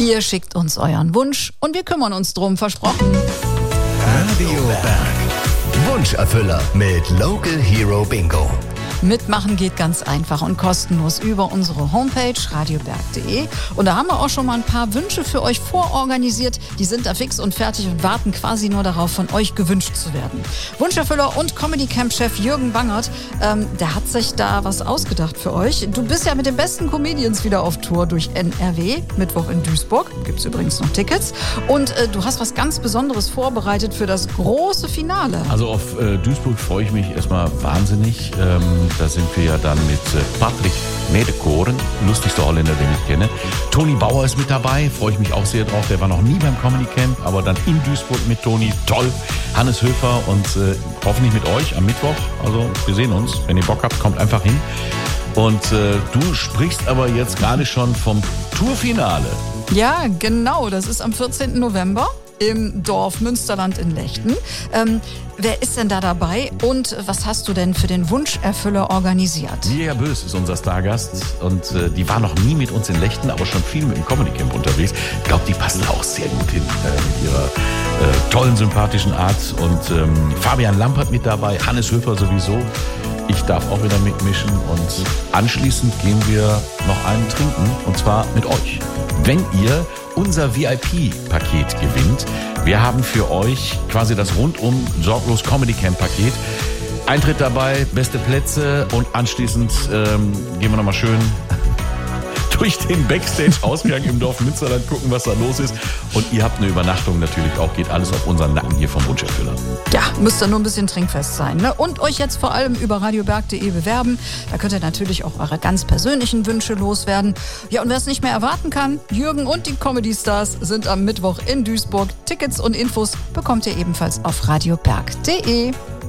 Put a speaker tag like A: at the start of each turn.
A: Ihr schickt uns euren Wunsch und wir kümmern uns drum, versprochen.
B: Radio Berg. Wunscherfüller mit Local Hero Bingo.
A: Mitmachen geht ganz einfach und kostenlos über unsere Homepage radioberg.de. Und da haben wir auch schon mal ein paar Wünsche für euch vororganisiert. Die sind da fix und fertig und warten quasi nur darauf, von euch gewünscht zu werden. Wunscherfüller und Comedy-Camp-Chef Jürgen Bangert, der hat sich da was ausgedacht für euch. Du bist ja mit den besten Comedians wieder auf Tour durch NRW, Mittwoch in Duisburg. Gibt's übrigens noch Tickets. Und du hast was ganz Besonderes vorbereitet für das große Finale.
C: Also auf Duisburg freue ich mich erstmal wahnsinnig. Da sind wir ja dann mit Patrick Medekoren, lustigster Holländer, den ich kenne. Toni Bauer ist mit dabei, freue ich mich auch sehr drauf. Der war noch nie beim Comedy Camp, aber dann in Duisburg mit Toni, toll. Hannes Höfer und hoffentlich mit euch am Mittwoch. Also wir sehen uns, wenn ihr Bock habt, kommt einfach hin. Und du sprichst aber jetzt gerade schon vom Tourfinale.
A: Ja, genau, das ist am 14. November. Im Dorf Münsterland in Lechten. Wer ist denn da dabei und was hast du denn für den Wunscherfüller organisiert?
C: Mirja Bös ist unser Stargast und die war noch nie mit uns in Lechten, aber schon viel mit dem Comedy Camp unterwegs. Ich glaube, die passt auch sehr gut hin mit ihrer tollen, sympathischen Art. Und Fabian Lampert mit dabei, Hannes Höfer sowieso. Ich darf auch wieder mitmischen und anschließend gehen wir noch einen trinken und zwar mit euch. Wenn ihr unser VIP-Paket gewinnt, wir haben für euch quasi das rundum sorglos Comedy Camp Paket. Eintritt dabei, beste Plätze und anschließend gehen wir nochmal schön durch den Backstage-Ausgang im Dorf Münsterland gucken, was da los ist. Und ihr habt eine Übernachtung natürlich auch, geht alles auf unseren Nacken hier vom Wunscherfüller.
A: Ja, müsst ihr nur ein bisschen trinkfest sein, ne? Und euch jetzt vor allem über radioberg.de bewerben. Da könnt ihr natürlich auch eure ganz persönlichen Wünsche loswerden. Ja, und wer es nicht mehr erwarten kann, Jürgen und die Comedy Stars sind am Mittwoch in Duisburg. Tickets und Infos bekommt ihr ebenfalls auf radioberg.de.